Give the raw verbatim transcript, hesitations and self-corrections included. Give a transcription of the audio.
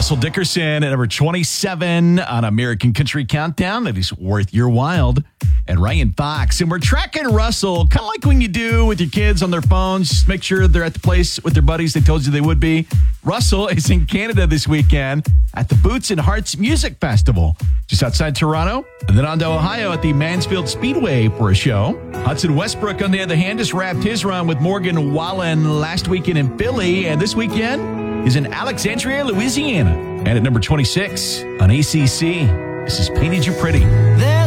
Russell Dickerson at number twenty-seven on American Country Countdown. That is Worth Your While. And Ryan Fox. And we're tracking Russell, kind of like when you do with your kids on their phones. Just make sure they're at the place with their buddies they told you they would be. Russell is in Canada this weekend at the Boots and Hearts Music Festival, just outside Toronto. And then on to Ohio at the Mansfield Speedway for a show. Hudson Westbrook, on the other hand, just wrapped his run with Morgan Wallen last weekend in Philly. And this weekend is in Alexandria, Louisiana. And at number twenty-six on A C C, this is Painted You Pretty. There's